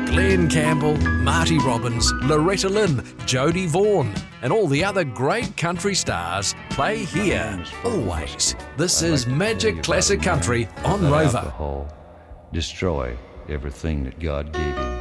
Glenn Campbell, Marty Robbins, Loretta Lynn, Jodie Vaughan, and all the other great country stars play here, always. This is Magic Classic Country on Rover. Alcohol destroy everything that God gave him.